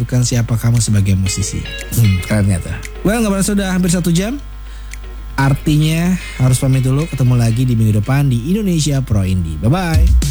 menentukan siapa kamu sebagai musisi. Keren ternyata. Well, nggak berasa sudah hampir 1 jam. Artinya harus pamit dulu. Ketemu lagi di minggu depan di Indonesia Pro Indie. Bye-bye.